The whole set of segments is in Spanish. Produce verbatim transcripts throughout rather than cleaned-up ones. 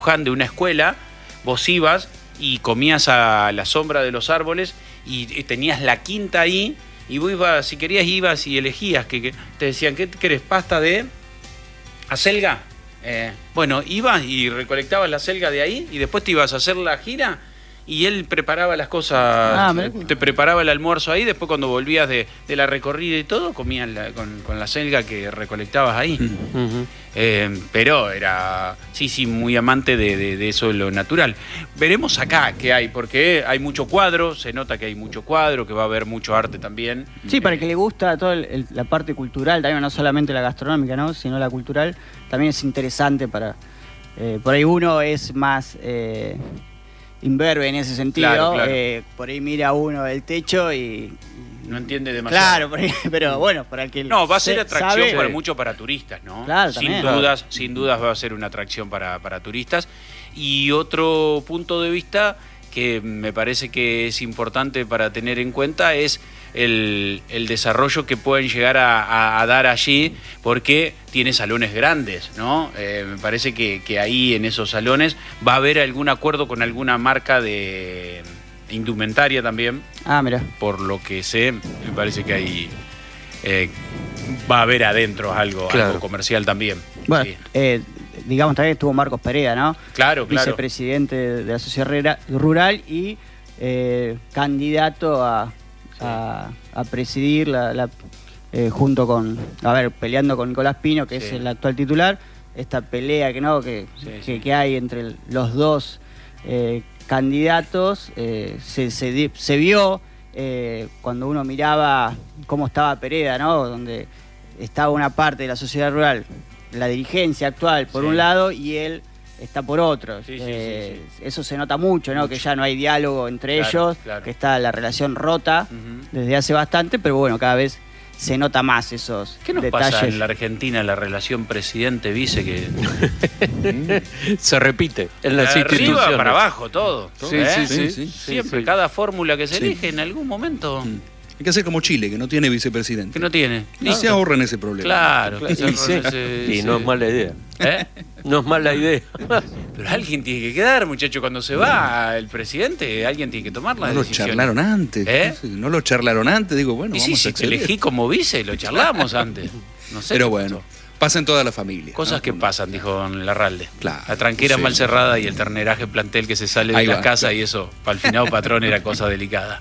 de una escuela, vos ibas y comías a la sombra de los árboles y tenías la quinta ahí y vos ibas, si querías ibas y elegías, que, que te decían, ¿qué querés? ¿Pasta de acelga? Eh, bueno, ibas y recolectabas la acelga de ahí y después te ibas a hacer la gira y él preparaba las cosas, ah, te preparaba el almuerzo ahí, después cuando volvías de, de la recorrida y todo, comías la, con, con la acelga que recolectabas ahí. Uh-huh. eh, pero era, sí, sí, muy amante de, de, de eso, de lo natural. Veremos acá qué hay, porque hay mucho cuadro, se nota que hay mucho cuadro, que va a haber mucho arte también. Sí, para el que le gusta toda la parte cultural, también no solamente la gastronómica, ¿no?, sino la cultural, también es interesante para... Eh, por ahí uno es más... Eh, imberbe en ese sentido, claro, claro. Eh, por ahí mira uno el techo y, y... no entiende demasiado. Claro, por ahí, pero bueno, para el que... No, va a ser atracción sabe, para mucho para turistas, ¿no? Claro, sin también, dudas, claro. sin dudas va a ser una atracción para, para turistas. Y otro punto de vista que me parece que es importante para tener en cuenta es el, el desarrollo que pueden llegar a, a, a dar allí, porque tiene salones grandes, ¿no? Eh, me parece que, que ahí en esos salones va a haber algún acuerdo con alguna marca de indumentaria también. Ah, mira. Por lo que sé, me parece que ahí eh, va a haber adentro algo, claro. algo comercial también. Bueno, sí. eh, digamos también estuvo Marcos Perea, ¿no? Claro, claro. Vicepresidente de la Sociedad Rural y eh, candidato a, sí. a, a presidir la, la eh, junto con, a ver, peleando con Nicolás Pino, que sí. es el actual titular, esta pelea que no que, sí, que, sí. que hay entre los dos eh, candidatos, eh, se, se, se vio eh, cuando uno miraba cómo estaba Pereda, ¿no? Donde estaba una parte de la sociedad rural, la dirigencia actual por sí. un lado y él está por otro. Sí, eh, sí, sí, sí. Eso se nota mucho, ¿no? Mucho. Que ya no hay diálogo entre claro, ellos, claro. que está la relación rota uh-huh. desde hace bastante, pero bueno, cada vez se nota más esos ¿Qué nos detalles. Pasa en la Argentina la relación presidente-vice que se repite en las de instituciones? Arriba para abajo todo. Sí, ¿eh? sí, sí, sí, sí. Siempre, sí. cada fórmula que se sí. elige en algún momento... Mm. Hay que hacer como Chile, que no tiene vicepresidente. Que no tiene. Y se ahorran ese problema. Claro. claro. claro. Y, sí. ese, y no ese... es mala idea. ¿Eh? No es mala idea. Pero alguien tiene que quedar, muchacho. Cuando se va el presidente, alguien tiene que tomar la no decisión. No lo charlaron antes. ¿Eh? No lo charlaron antes. Digo, bueno, y vamos sí, a si te elegí como vice, lo charlamos antes. No sé. Pero bueno, pasa en toda la familia. Cosas ¿no? que pasan, dijo Larralde. Claro, la tranquera sí. mal cerrada y el terneraje plantel que se sale de Ahí la va, casa claro. y eso, para el finado patrón, era cosa delicada.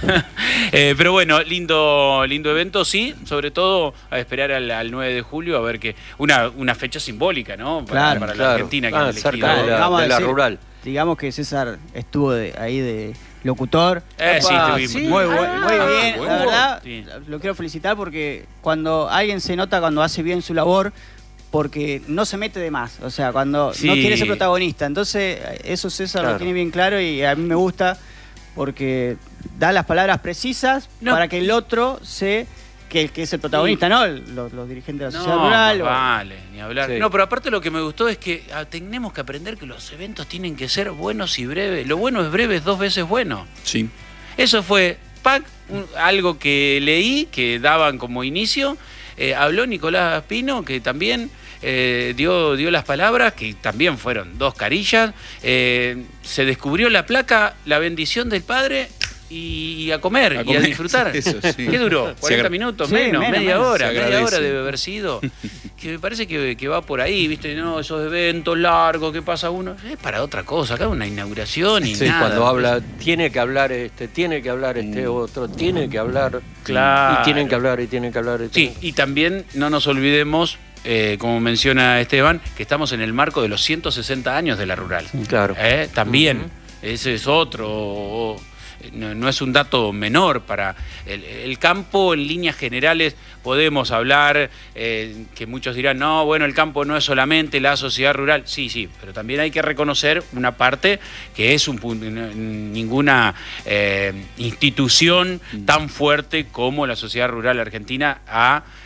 eh, pero bueno, lindo lindo evento, sí, sobre todo a esperar al, al nueve de julio, a ver que una, una fecha simbólica, ¿no? Para, claro, para claro. la Argentina que ah, han cerca de la, de la decir, rural. Digamos que César estuvo de, ahí de locutor. Eh, sí, Opa, tuvimos. sí, muy, ah, muy bien, bueno. la verdad, Sí. lo quiero felicitar porque cuando alguien se nota cuando hace bien su labor, porque no se mete de más, o sea, cuando sí. no quiere ser protagonista. Entonces, eso César claro. lo tiene bien claro y a mí me gusta porque da las palabras precisas no. para que el otro se... Que, que es el protagonista, sí. ¿no? Los, los dirigentes de la sociedad no, rural. No, vale, ni hablar. Sí. No, pero aparte lo que me gustó es que ah, tenemos que aprender que los eventos tienen que ser buenos y breves. Lo bueno es breve, es dos veces bueno. Sí. Eso fue, pac, un, algo que leí, que daban como inicio. Eh, habló Nicolás Pino, que también eh, dio, dio las palabras, que también fueron dos carillas. Eh, se descubrió la placa, la bendición del padre... Y a comer, a y comer. a disfrutar. Eso, sí. ¿Qué duró? ¿cuarenta minutos? Sí, menos, menos, media menos. hora. Se Media agradece. hora debe haber sido. Que me parece que, que va por ahí, ¿viste? No, esos eventos largos que pasa uno. Es para otra cosa, acá una inauguración y sí, nada. cuando habla, tiene que hablar este, tiene que hablar este Mm. otro, tiene que hablar. Claro. Y tienen que hablar, y tienen que hablar. Y Sí, y también no nos olvidemos, eh, como menciona Esteban, que estamos en el marco de los ciento sesenta años de la rural. Claro. ¿Eh? También, Uh-huh. ese es otro... No, no es un dato menor para el, el campo. En líneas generales podemos hablar, eh, que muchos dirán, no, bueno, el campo no es solamente la sociedad rural. Sí, sí, pero también hay que reconocer una parte que es un punto, ninguna eh, institución tan fuerte como la sociedad rural argentina ha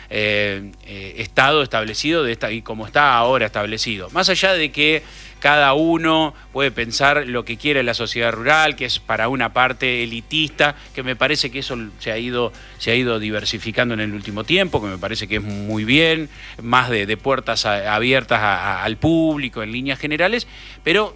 eh, eh, estado establecido de esta, y como está ahora establecido. Más allá de que cada uno puede pensar lo que quiere en la sociedad rural, que es para una parte elitista, que me parece que eso se ha ido, se ha ido diversificando en el último tiempo, que me parece que es muy bien, más de, de puertas a, abiertas a, a, al público en líneas generales, pero